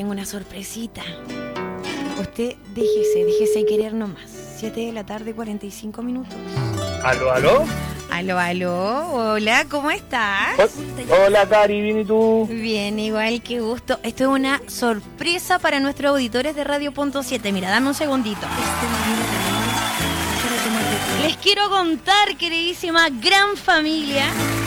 tengo una sorpresita. Usted déjese querer nomás. 7 de la tarde, 45 minutos. ¿Aló, aló? Aló, hola, ¿cómo estás? Hola, Cari, ¿bien y tú? Bien, igual, qué gusto. Esto es una sorpresa para nuestros auditores de Radio Punto 7. Mira, dame un segundito. Les quiero contar, queridísima gran familia,